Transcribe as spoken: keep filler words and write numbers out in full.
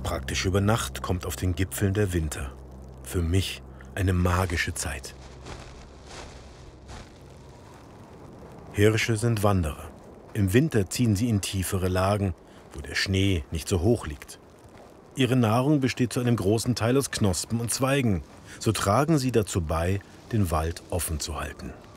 Praktisch über Nacht kommt auf den Gipfeln der Winter. Für mich eine magische Zeit. Hirsche sind Wanderer. Im Winter ziehen sie in tiefere Lagen, wo der Schnee nicht so hoch liegt. Ihre Nahrung besteht zu einem großen Teil aus Knospen und Zweigen. So tragen sie dazu bei, den Wald offen zu halten.